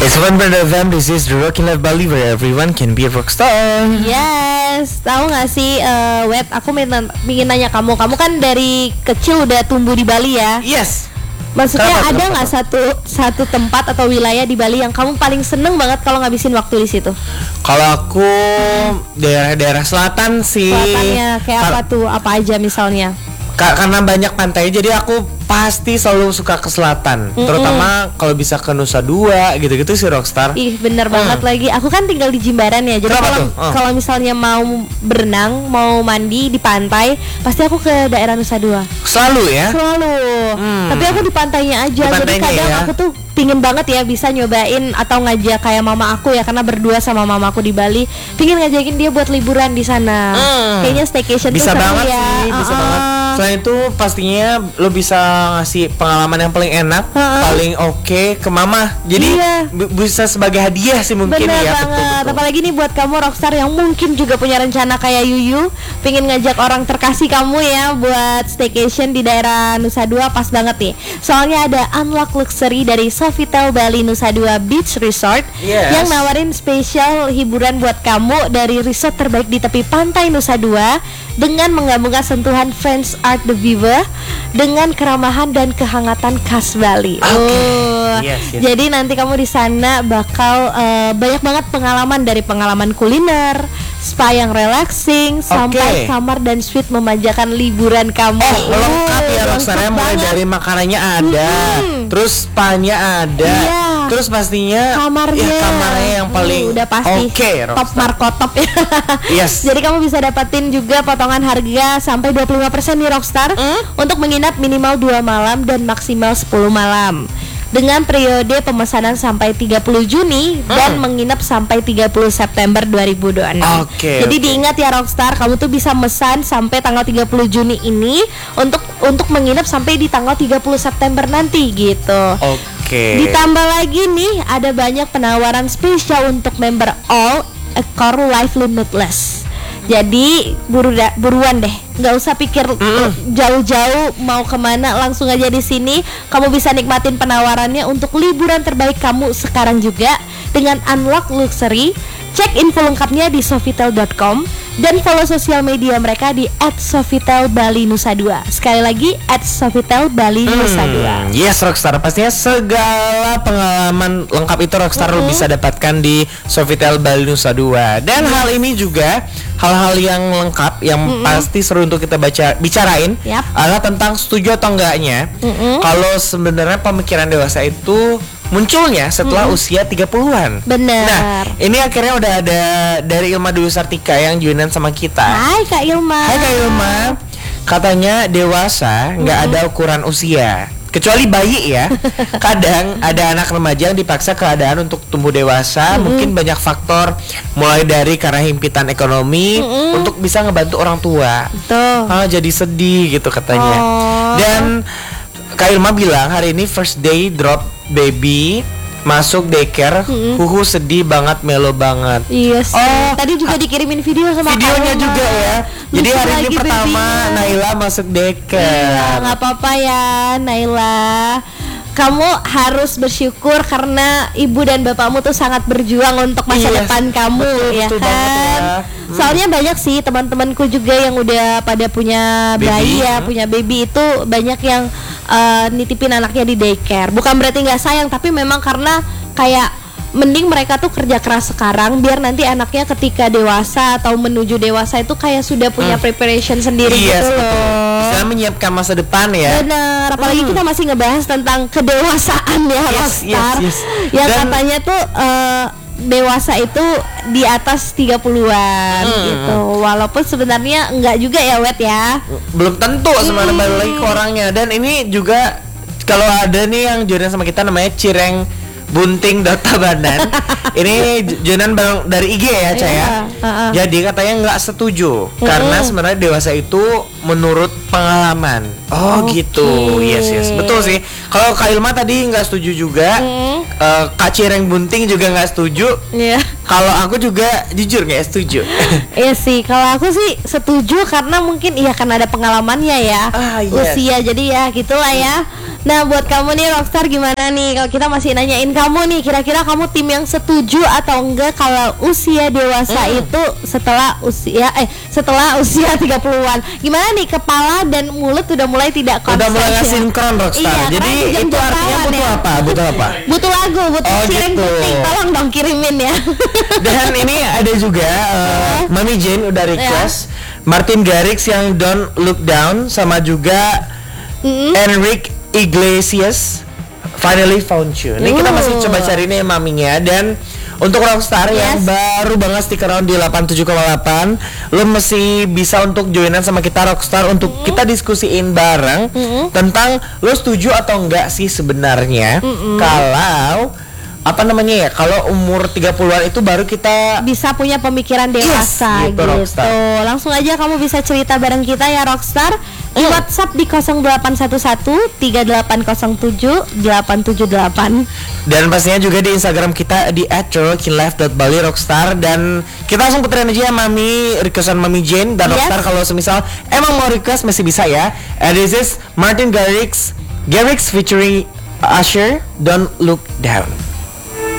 It's 1.FM, this is the Rockin' Life Bali where everyone can be a rockstar. Yes, tahu nggak sih Web? Aku ingin nanya kamu kan dari kecil udah tumbuh di Bali ya? Yes. Maksudnya Kenapa? ada nggak satu tempat atau wilayah di Bali yang kamu paling seneng banget kalau ngabisin waktu di situ? Kalau aku daerah selatan sih. Selatannya kayak apa tuh? Apa aja misalnya? Karena banyak pantai, jadi aku pasti selalu suka ke selatan. Terutama kalau bisa ke Nusa Dua gitu-gitu sih rockstar. Ih bener banget lagi. Aku kan tinggal di Jimbaran ya. Jadi Kenapa kalau tuh? kalau misalnya mau berenang, mau mandi di pantai, pasti aku ke daerah Nusa Dua. Selalu ya? Selalu. Tapi aku di pantainya aja. Di Jadi pantainya kadang ya? aku tuh pingin banget ya bisa nyobain atau ngajak kayak mama aku ya, karena berdua sama mama aku di Bali, pingin ngajakin dia buat liburan di sana. Kayaknya staycation Bisa tuh seru banget ya. sih, bisa banget. Selain itu pastinya lo bisa ngasih pengalaman yang paling enak, paling oke ke mama. Jadi Iya. bisa sebagai hadiah sih mungkin Bener ya. banget. Betul-betul. Apalagi nih buat kamu rockstar yang mungkin juga punya rencana kayak Yuyu, pengen ngajak orang terkasih kamu ya buat staycation di daerah Nusa Dua, pas banget nih. Soalnya ada Unlock Luxury dari Sofitel Bali Nusa Dua Beach Resort Yes. yang nawarin spesial hiburan buat kamu dari resort terbaik di tepi pantai Nusa Dua dengan menggabungkan sentuhan French Art de Vivre dengan keramahan dan kehangatan khas Bali. Yes, yes. Jadi nanti kamu di sana bakal banyak banget pengalaman, dari pengalaman kuliner, spa yang relaxing, sampai kamar dan suite memanjakan liburan kamu. Lengkap ya rockstar, lengkap mulai banget. dari makanannya ada, terus spa-nya ada, Iya. terus pastinya kamarnya yang paling udah pasti oke, top rockstar. markotop ya. Yes. Jadi kamu bisa dapatin juga potongan harga sampai 25% di Rockstar untuk menginap minimal 2 malam dan maksimal 10 malam. Dengan periode pemesanan sampai 30 Juni dan menginap sampai 30 September 2026. Oke, Jadi oke. diingat ya Rockstar, kamu tuh bisa mesan sampai tanggal 30 Juni ini untuk menginap sampai di tanggal 30 September nanti gitu. Oke. Ditambah lagi nih, ada banyak penawaran spesial untuk member All Accor Life Limitless. Jadi buruan deh, nggak usah pikir jauh-jauh mau kemana, langsung aja di sini kamu bisa nikmatin penawarannya untuk liburan terbaik kamu sekarang juga dengan Unlock Luxury. Cek info lengkapnya di sofitel.com dan follow sosial media mereka di @sofitel_bali_nusa2. Sekali lagi @sofitel_bali_nusa2. Yes rockstar, pastinya segala pengalaman lengkap itu rockstar lo bisa dapatkan di Sofitel Bali Nusa Dua. Dan hal ini juga hal-hal yang lengkap yang pasti seru untuk kita bicarain Yap. adalah tentang setuju atau enggaknya. Kalau sebenarnya pemikiran dewasa itu munculnya setelah usia 30-an. Bener. Nah, ini akhirnya udah ada dari Ilma Dwi Sartika yang joinan sama kita. Hai Kak Ilma. Hai Kak Ilma. Katanya dewasa nggak ada ukuran usia, kecuali bayi ya. Kadang ada anak remaja yang dipaksa keadaan untuk tumbuh dewasa. Mungkin banyak faktor, mulai dari karena himpitan ekonomi untuk bisa ngebantu orang tua. Tuh. Jadi sedih gitu katanya. Dan Kak Ilma bilang hari ini first day drop baby masuk daycare, Huhu sedih banget, melo banget. Iya sih. Tadi juga dikirimin video sama Videonya Kak Ilma. juga ya. Jadi Lucu hari ini lagi pertama babynya. Naila masuk Iya, daycare. nggak apa-apa ya Naila. Kamu harus bersyukur karena ibu dan bapakmu tuh sangat berjuang untuk masa Iya, depan kamu, ya betul kan? banget ya. Soalnya banyak sih teman-temanku juga yang udah pada punya bayi Baby, ya, punya baby itu banyak yang nitipin anaknya di daycare. Bukan berarti nggak sayang, tapi memang karena kayak mending mereka tuh kerja keras sekarang biar nanti anaknya ketika dewasa atau menuju dewasa itu kayak sudah punya preparation sendiri Yes, gitu betul. loh. Bisa menyiapkan masa depan ya. Bener, apalagi kita masih ngebahas tentang kedewasaan ya, Yes, Rockstar. yes, yes. Yang Dan- katanya tuh dewasa itu di atas 30-an gitu. Walaupun sebenarnya enggak juga ya, Wet ya. Belum tentu sebenarnya, balik lagi ke orangnya. Dan ini juga kalau ada nih yang joinan sama kita namanya Cireng Bunting Tabanan. Ini joinan dari IG ya, Cah ya. Jadi katanya nggak setuju karena sebenarnya dewasa itu menurut pengalaman. Gitu. Yes, yes. Betul sih. Kalau Kak Ilma tadi nggak setuju juga. Kak Cireng Bunting juga nggak setuju. Iya. Kalau aku juga jujur nggak setuju. Iya sih, kalau aku sih setuju karena mungkin iya kan ada pengalamannya ya. Yes. Usia jadi ya gitulah ya. Nah buat kamu nih Rockstar gimana nih? Kalau kita masih nanyain kamu nih, kira-kira kamu tim yang setuju atau enggak kalau usia dewasa itu setelah usia 30-an? Gimana nih, kepala dan mulut udah mulai tidak konsisten? Udah mulai nggak sinkron Rockstar. Iya, Jadi itu artinya butuh apa? Butuh apa? Butuh lagu, butuh cireng gitu. putih. Tolong dong kirimin ya. Dan ini ada juga Mami Jane udah request Martin Garrix yang Don't Look Down, sama juga Enrique Iglesias Finally Found You. Ini kita masih coba cari nih maminya. Dan untuk Rockstar yang baru banget stick around di 87,8, lo masih bisa untuk joinan sama kita Rockstar untuk kita diskusiin bareng tentang lo setuju atau enggak sih sebenarnya kalau kalau umur 30-an itu baru kita bisa punya pemikiran dewasa gitu. Langsung aja kamu bisa cerita bareng kita ya Rockstar di WhatsApp di 0811 3807 878. Dan pastinya juga di Instagram kita di @rockinglife.bali Rockstar. Dan kita langsung puterin aja ya Mami, requestan Mami Jane dan Rockstar. Kalau semisal emang mau request masih bisa ya. This is Martin Garrix featuring Usher, Don't Look Down.